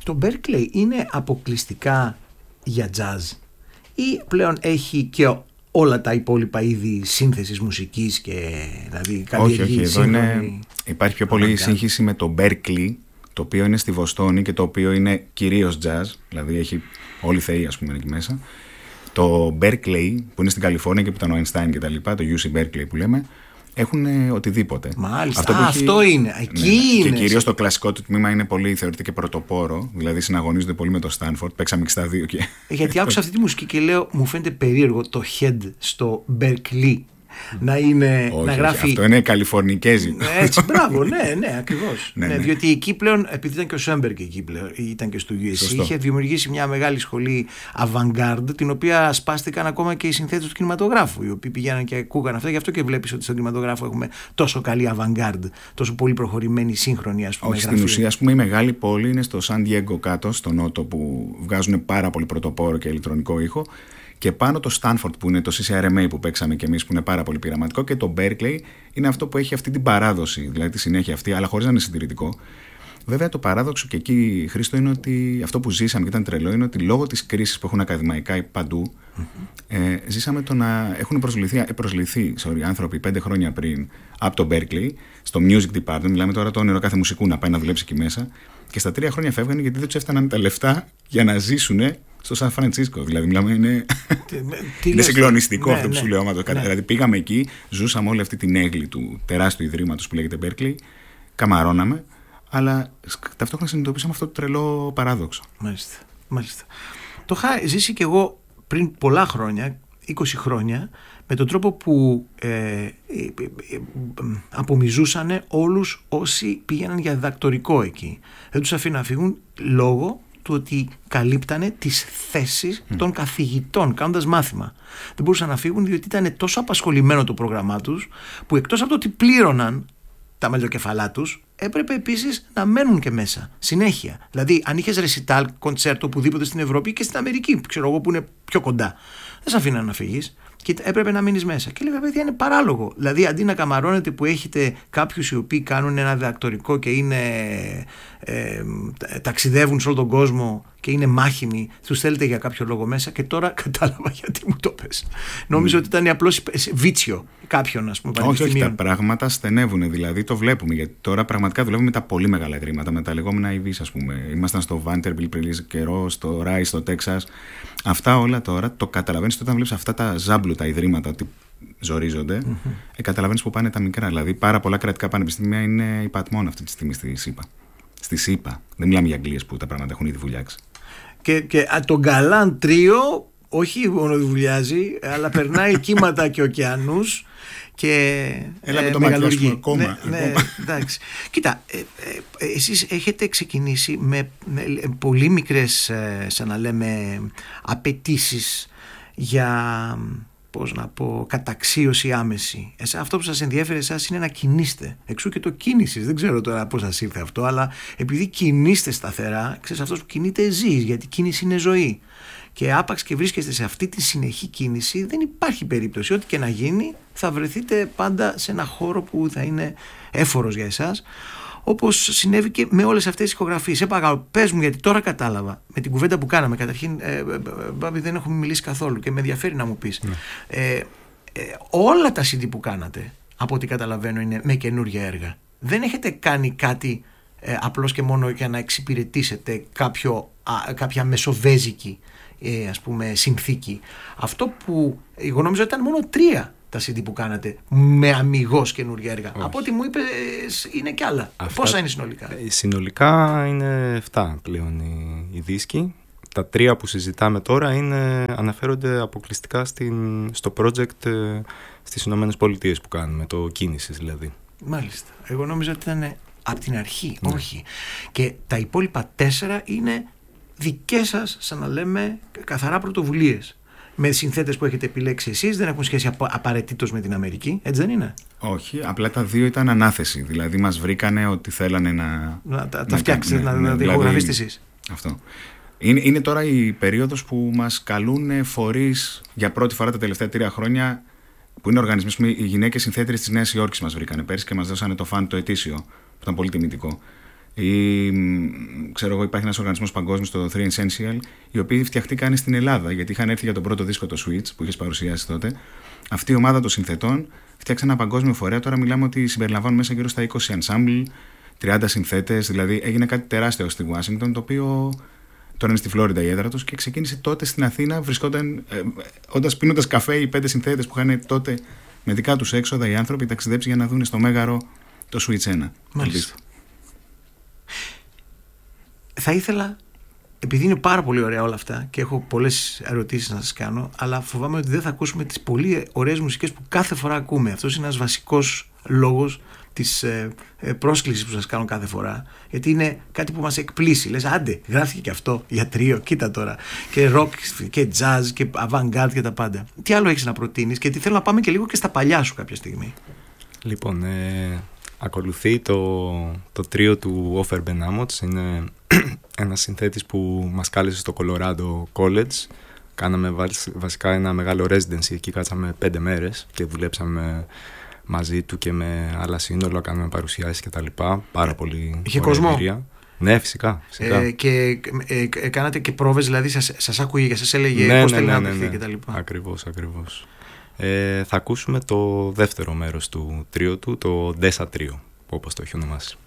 Το Berkeley είναι αποκλειστικά για jazz ή πλέον έχει και όλα τα υπόλοιπα είδη σύνθεσης μουσικής και δηλαδή όχι, εδώ υπάρχει πιο πολύ σύγχυση με το Berkeley, το οποίο είναι στη Βοστόνη και το οποίο είναι κυρίως jazz, δηλαδή έχει όλοι οι θεοί ας πούμε εκεί μέσα. Το Berkeley που είναι στην Καλιφόρνια και που ήταν ο Einstein και τα λοιπά, το UC Berkeley που λέμε, έχουν οτιδήποτε. Μάλιστα, αυτό είναι. Εκεί είναι. Και κυρίως το κλασικό του τμήμα είναι πολύ, θεωρείται και πρωτοπόρο. Δηλαδή συναγωνίζονται πολύ με το Στάνφορντ. Παίξαμε και στα δύο. Γιατί άκουσα αυτή τη μουσική και λέω, μου φαίνεται περίεργο το head στο Berkeley να είναι. Όχι, να γράφει. Αυτό είναι καλιφορνικέζικο. Έτσι, μπράβο, ναι, ακριβώς. Ναι. Διότι εκεί πλέον, επειδή ήταν και ο Σέμπεργκ εκεί πλέον, ήταν και στο USC, είχε δημιουργήσει μια μεγάλη σχολή avant-garde, την οποία σπάστηκαν ακόμα και οι συνθέτες του κινηματογράφου, οι οποίοι πηγαίναν και ακούγαν αυτά. Γι' αυτό και βλέπεις ότι στον κινηματογράφο έχουμε τόσο καλή avant-garde, τόσο πολύ προχωρημένη, σύγχρονη, ας πούμε. Όχι, στην ουσία, ας πούμε, η μεγάλη πόλη είναι στο Σαν Διέγκο κάτω, στο νότο, που βγάζουν πάρα πολύ πρωτοπόρο και ηλεκτρονικό ήχο. Και πάνω το Stanford που είναι το CCRMA που παίξαμε και εμείς που είναι πάρα πολύ πειραματικό, και το Berkeley είναι αυτό που έχει αυτή την παράδοση, δηλαδή τη συνέχεια αυτή, αλλά χωρίς να είναι συντηρητικό. Βέβαια το παράδοξο και εκεί, Χρήστο, είναι ότι αυτό που ζήσαμε και ήταν τρελό είναι ότι λόγω της κρίσης που έχουν ακαδημαϊκά παντού, ζήσαμε το να έχουν προσληθεί άνθρωποι 5 χρόνια πριν από το Berkeley στο Music Department, μιλάμε τώρα το όνειρο κάθε μουσικού να πάει να δουλέψει εκεί μέσα, και στα 3 χρόνια φεύγανε γιατί δεν τους έφταναν τα λεφτά για να ζήσουν στο Σαν Φραντσίσκο. Δηλαδή, μιλάμε, είναι συγκλονιστικό αυτό που σου λέω. Δηλαδή, πήγαμε εκεί, ζούσαμε όλη αυτή την έγκλη του τεράστιου ιδρύματος που λέγεται Berkeley, καμαρώναμε, αλλά ταυτόχρονα συνειδητοποίησαμε αυτό το τρελό παράδοξο. Μάλιστα. Το είχα ζήσει κι εγώ πριν πολλά χρόνια, 20 χρόνια, με τον τρόπο που απομυζούσαν όλους όσοι πήγαιναν για διδακτορικό εκεί. Δεν τους αφήναν να φύγουν λόγω του ότι καλύπτανε τις θέσεις των καθηγητών κάνοντας μάθημα. Δεν μπορούσαν να φύγουν διότι ήταν τόσο απασχολημένο το πρόγραμμά τους, που εκτός από το ότι πλήρωναν τα μαλλιοκεφαλά τους, έπρεπε επίσης να μένουν και μέσα συνέχεια. Δηλαδή, αν είχες ρεσιτάλ, κοντσέρτο οπουδήποτε στην Ευρώπη και στην Αμερική, ξέρω εγώ, που είναι πιο κοντά, δεν σε αφήναν να φύγεις και έπρεπε να μείνεις μέσα. Και λέγαμε, παιδιά, είναι παράλογο. Δηλαδή, αντί να καμαρώνετε που έχετε κάποιους οι οποίοι κάνουν ένα διδακτορικό και ταξιδεύουν σε όλο τον κόσμο και είναι μάχημοι, τους θέλετε για κάποιο λόγο μέσα. Και τώρα κατάλαβα γιατί μου το πες. Νόμιζα ότι ήταν απλώς βίτσιο κάποιον, ας πούμε. Όχι, τα πράγματα στενεύουν, δηλαδή το βλέπουμε. Γιατί τώρα πραγματικά δουλεύουμε με τα πολύ μεγάλα ιδρύματα, με τα λεγόμενα IVs, ας πούμε. Ήμασταν στο Vanderbilt πριν καιρό, στο Rice, στο Texas. Αυτά όλα τώρα το καταλαβαίνεις όταν βλέπεις αυτά τα ζάμπλουτα ιδρύματα ότι ζορίζονται. Καταλαβαίνεις που πάνε τα μικρά. Δηλαδή, πάρα πολλά κρατικά πανεπιστήμια είναι υπατμόν αυτή τη στιγμή στη ΣΥΠΑ. Στη ΣΥΠΑ. Δεν μιλάμε για Αγγλίες που τα πράγματα έχουν ήδη βουλιάξει. Και τον Γκαλάν τρίο, όχι μόνο βουλιάζει, αλλά περνάει κύματα και ωκεανούς. Και έλα με το μεγαλουργεί ακόμα. Ναι, εντάξει. Κοίτα, εσείς έχετε ξεκινήσει με πολύ μικρές, σαν να λέμε, απαιτήσεις για, πώς να πω, καταξίωση άμεση. Αυτό που σας ενδιαφέρει εσάς είναι να κινείστε. Εξού και το κίνησης. Δεν ξέρω τώρα πώς σας ήρθε αυτό, αλλά επειδή κινείστε σταθερά, ξέρεις, αυτός που κινείται ζεις, γιατί κίνηση είναι ζωή. Και άπαξ και βρίσκεστε σε αυτή τη συνεχή κίνηση, δεν υπάρχει περίπτωση. Ό,τι και να γίνει, θα βρεθείτε πάντα σε ένα χώρο που θα είναι έφορος για εσάς. Όπως συνέβη και με όλες αυτές τις ηχογραφίες. Παρακαλώ, πες μου, γιατί τώρα κατάλαβα με την κουβέντα που κάναμε. Καταρχήν, Μπάμπη, δεν έχουμε μιλήσει καθόλου και με ενδιαφέρει να μου πεις. Όλα τα CD που κάνατε, από ό,τι καταλαβαίνω, είναι με καινούργια έργα. Δεν έχετε κάνει κάτι απλώς και μόνο για να εξυπηρετήσετε κάποια μεσοβέζικη, ας πούμε, συνθήκη. Αυτό που εγώ νόμιζα ήταν μόνο 3 τα CD που κάνατε με αμιγώς καινούργια έργα. Όχι. Από ό,τι μου είπες είναι κι άλλα. Πόσα είναι συνολικά? Συνολικά είναι 7 πλέον οι δίσκοι. Τα 3 που συζητάμε τώρα αναφέρονται αποκλειστικά στο project στις Ηνωμένες Πολιτείες που κάνουμε, το Κίνησης δηλαδή. Μάλιστα. Εγώ νόμιζα ότι ήταν από την αρχή. Ναι. Όχι. Και τα υπόλοιπα 4 είναι δικές σας, σαν να λέμε, καθαρά πρωτοβουλίες. Με συνθέτες που έχετε επιλέξει εσείς, δεν έχουν σχέση απαραίτητος με την Αμερική, έτσι δεν είναι? Όχι, απλά τα 2 ήταν ανάθεση. Δηλαδή μας βρήκανε ότι θέλανε να τα φτιάξετε, να τα ηχογραφήσετε εσείς. Αυτό. Είναι τώρα η περίοδος που μας καλούν φορείς για πρώτη φορά τα τελευταία 3 χρόνια, που είναι οργανισμοί. Οι γυναίκες συνθέτηρες της Νέας Υόρκης μας βρήκανε πέρσι και μας δώσανε το φαν το ετήσιο, που ήταν πολύ τιμητικό. ξέρω εγώ, υπάρχει ένας οργανισμός παγκόσμιος, το 3 Essential, οι οποίοι φτιαχτήκαν στην Ελλάδα, γιατί είχαν έρθει για τον πρώτο δίσκο, το Switch, που είχες παρουσιάσει τότε. Αυτή η ομάδα των συνθετών φτιάξαν ένα παγκόσμιο φορέα. Τώρα μιλάμε ότι συμπεριλαμβάνουν μέσα γύρω στα 20 ensemble, 30 συνθέτες, δηλαδή έγινε κάτι τεράστιο στη Washington, το οποίο τώρα είναι στη Φλόριντα η έδρα τους και ξεκίνησε τότε στην Αθήνα. Βρισκόταν, πίνοντας καφέ, οι 5 συνθέτες που είχαν τότε με δικά τους έξοδα οι άνθρωποι ταξιδέψει για να δουν στο Μέγαρο το Switch 1. Μάλιστα. Θα ήθελα, επειδή είναι πάρα πολύ ωραία όλα αυτά και έχω πολλές ερωτήσεις να σας κάνω, αλλά φοβάμαι ότι δεν θα ακούσουμε τις πολύ ωραίες μουσικές που κάθε φορά ακούμε. Αυτός είναι ένας βασικός λόγος της πρόσκλησης που σας κάνω κάθε φορά, γιατί είναι κάτι που μας εκπλήσει. Λες, άντε, γράφτηκε και αυτό για τρίο, κοίτα τώρα, και rock και jazz και avant-garde και τα πάντα. Τι άλλο έχεις να προτείνεις? Γιατί θέλω να πάμε και λίγο και στα παλιά σου κάποια στιγμή. Λοιπόν, ακολουθεί το τρίο του Ofer Ben-Amots. Είναι ένας συνθέτης που μας κάλεσε στο Colorado College. Κάναμε βασικά ένα μεγάλο residency, εκεί κάτσαμε 5 μέρες και δουλέψαμε μαζί του και με άλλα σύνολα, κάναμε παρουσιάσεις και τα λοιπά. Πάρα πολύ είχε ωραία κόσμο. εμπειρία. Ναι, φυσικά. Και κάνατε και πρόβες, δηλαδή σας άκουγε και σας έλεγε πώς θέλει να αναπτυχθεί και τα λοιπά. Ακριβώς. Θα ακούσουμε το δεύτερο μέρος του τρίου του, το Desa Trio, όπως το έχει ονομάσει.